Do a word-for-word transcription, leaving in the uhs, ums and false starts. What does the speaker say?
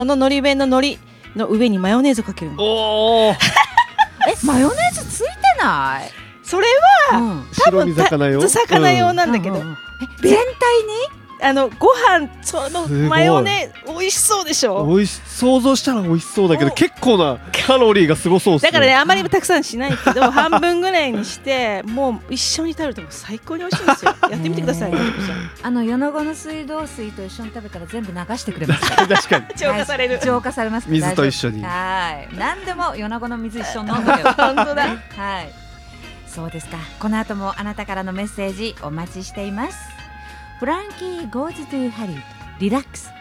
この海苔弁の海苔の上にマヨネーズをかけるの。 おーえマヨネーズついてない？ それは、 うん、 多分白身魚用魚用なんだけど、 うんうんうん、え全体にあのご飯そのマヨネーズ美味しそうでしょ。 美味し想像したら美味しそうだけど結構なカロリーがすごそうですね。 だからねあまりたくさんしないけど半分ぐらいにしてもう一緒に食べるともう最高に美味しいんですよ。やってみてください。 あの米子の水道水と一緒に食べたら全部流してくれます確かに浄化される、 はい、浄化されます。 水と一緒に。 はい何でも米子の水一緒に飲んだけど本当だ、 はいそうですか。この後もあなたからのメッセージお待ちしています。フランキー goes to ハリウッドリラックス